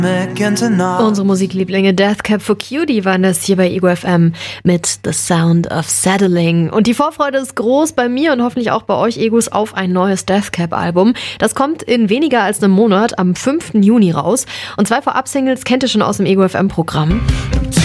Unsere Musiklieblinge Death Cab for Cutie waren das hier bei Ego FM mit The Sound of Settling. Und die Vorfreude ist groß bei mir und hoffentlich auch bei euch Egos auf ein neues Death Cab Album. Das kommt in weniger als einem Monat am 5. Juni raus. Und 2 Vorab-Singles kennt ihr schon aus dem Ego FM Programm.